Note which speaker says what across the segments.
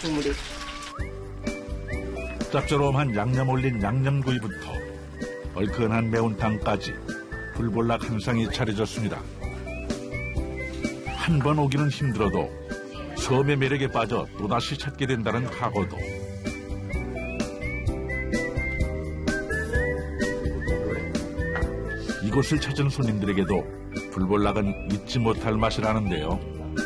Speaker 1: 국물이.
Speaker 2: 짭조름한 양념 올린 양념구이부터 얼큰한 매운탕까지 불볼락 한 상이 차려졌습니다. 한 번 오기는 힘들어도 섬의 매력에 빠져 또다시 찾게 된다는 각오도. 이곳을 찾은 손님들에게도 불볼락은 잊지 못할 맛이라는데요.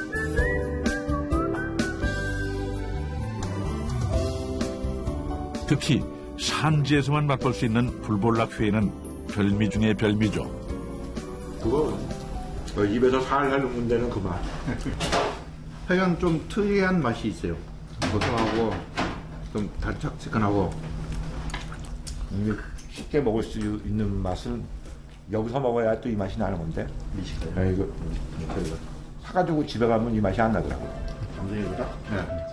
Speaker 2: 특히 산지에서만 맛볼 수 있는 불볼락 회는 별미 중의 별미죠.
Speaker 3: 그거 입에서 살살 녹는 데는 그 맛.
Speaker 4: 회는 좀 특이한 맛이 있어요. 고소하고 좀 달짝지근하고.
Speaker 3: 쉽게 먹을 수 있는 맛은 여기서 먹어야 또 이 맛이 나는 건데. 미식가요? 이거 사가지고 집에 가면 이 맛이 안 나더라고요.
Speaker 4: 감성이보다?
Speaker 3: 네.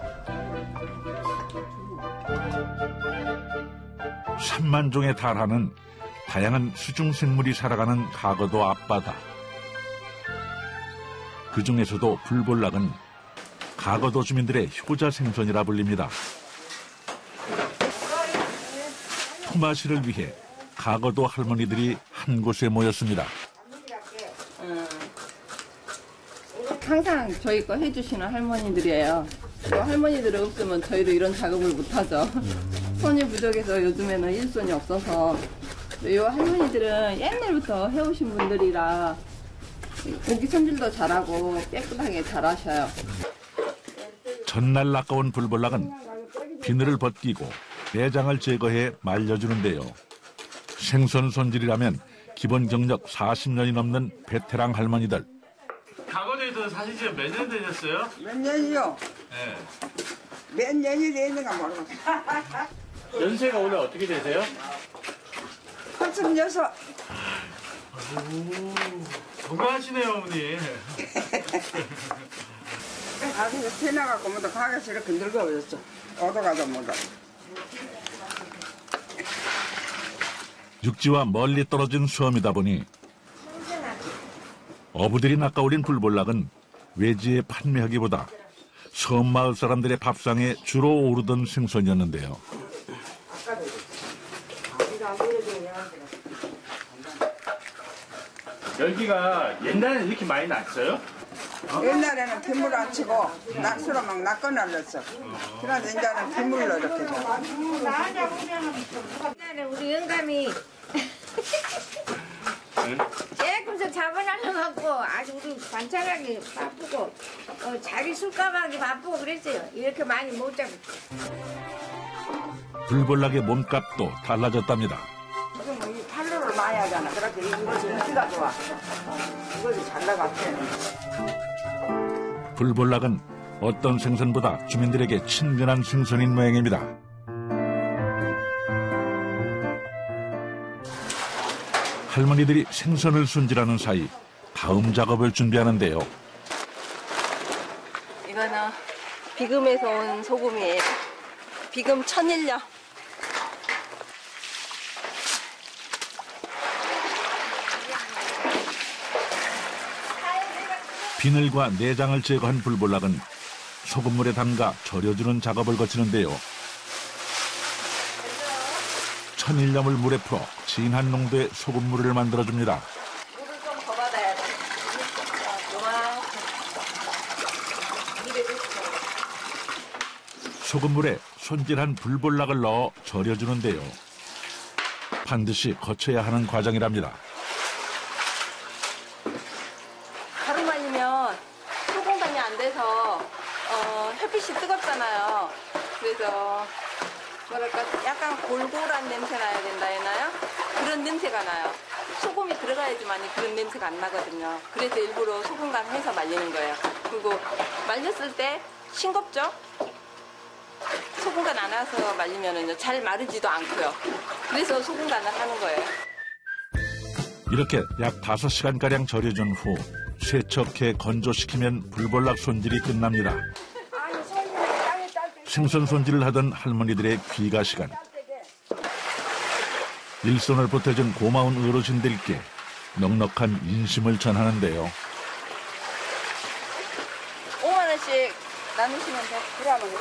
Speaker 2: 3만 종에 달하는 다양한 수중생물이 살아가는 가거도 앞바다. 그 중에서도 불볼락은 가거도 주민들의 효자 생선이라 불립니다. 품앗이를 위해 가거도 할머니들이 한 곳에 모였습니다.
Speaker 1: 항상 저희 거 해주시는 할머니들이에요. 또 할머니들 없으면 저희도 이런 작업을 못하죠. 손이 부족해서 요즘에는 일손이 없어서. 이 할머니들은 옛날부터 해오신 분들이라 고기 손질도 잘하고 깨끗하게 잘하셔요.
Speaker 2: 전날 낚아온 불볼락은 비늘을 벗기고 내장을 제거해 말려주는데요. 생선 손질이라면 기본 경력 40년이 넘는 베테랑 할머니들.
Speaker 5: 가거제도 사신 지 몇 년 되셨어요?
Speaker 6: 몇 년이요?
Speaker 5: 네.
Speaker 6: 몇 년이 되는가 모르겠어.
Speaker 5: 연세가 올해 어떻게 되세요?
Speaker 6: 86.
Speaker 5: 건강하시네요, 어머니.
Speaker 6: 가게에서 태어나갖고 뭐도 가게에서 이렇게 늙어버렸어. 얻어가다 못하.
Speaker 2: 육지와 멀리 떨어진 섬이다 보니 어부들이 낚아올린 불볼락은 외지에 판매하기보다 섬 마을 사람들의 밥상에 주로 오르던 생선이었는데요.
Speaker 5: 열기가 옛날에 이렇게 많이 났어요?
Speaker 6: 옛날에는 빗물 안 치고 낙수로 막 낚아날렸어. 그래서 이제는 빗물로 이렇게 줘.
Speaker 7: 옛날에 우리 영감이 조금씩 잡아놔갖고 아주 우리 관찰하기 바쁘고 자기 술값하기 바쁘고 그랬어요. 이렇게 많이 못 잡고.
Speaker 2: 불볼락의 몸값도 달라졌답니다.
Speaker 6: 지금 이 팔로를 많이 하잖아. 그렇게 이것이 인기가 좋아. 이것이 잘 나갔대.
Speaker 2: 불볼락은 어떤 생선보다 주민들에게 친근한 생선인 모양입니다. 할머니들이 생선을 손질하는 사이 다음 작업을 준비하는데요.
Speaker 1: 이거는 비금에서 온 소금이에요. 비금 천일염.
Speaker 2: 비늘과 내장을 제거한 불볼락은 소금물에 담가 절여주는 작업을 거치는데요. 천일염을 물에 풀어 진한 농도의 소금물을 만들어줍니다.
Speaker 1: 물을 좀 더 받아야 돼.
Speaker 2: 소금물에 손질한 불볼락을 넣어 절여주는데요. 반드시 거쳐야 하는 과정이랍니다.
Speaker 1: 하루 말리면 소금간이 안 돼서 햇빛이 뜨겁잖아요. 그래서 뭐랄까 약간 골골한 냄새 나야 된다 했나요? 그런 냄새가 나요. 소금이 들어가야지만 그런 냄새가 안 나거든요. 그래서 일부러 소금간 해서 말리는 거예요. 그리고 말렸을 때 싱겁죠? 소금간 안 해서 말리면 잘 마르지도 않고요. 그래서 소금간을 하는 거예요.
Speaker 2: 이렇게 약 5시간가량 절여준 후 세척해 건조시키면 불볼락 손질이 끝납니다. 생선 손질을 하던 할머니들의 귀가 시간. 일손을 보태준 고마운 어르신들께 넉넉한 인심을 전하는데요.
Speaker 1: 5만 원씩 나누시면 돼.
Speaker 6: 그러면